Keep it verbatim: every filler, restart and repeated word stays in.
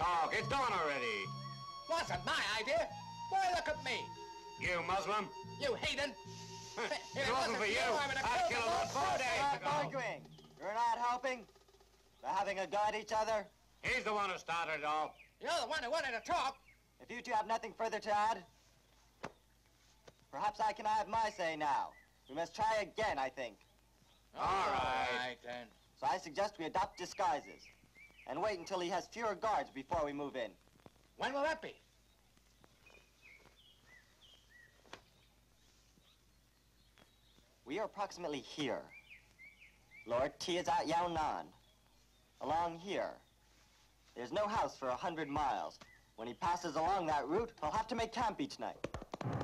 talk. It's done already. Wasn't my idea. Why, look at me. You Muslim? You heathen. If it wasn't for you, I would have I'd killed kill them him all four first. days Stop ago. arguing. You're not helping. They're having a go at each other. He's the one who started it all. You're the one who wanted to talk. If you two have nothing further to add, perhaps I can have my say now. We must try again, I think. All right. All right, then. So I suggest we adopt disguises and wait until he has fewer guards before we move in. When will that be? We are approximately here. Lord T is at Yao Nan. Along here. There's no house for a hundred miles. When he passes along that route, he'll have to make camp each night.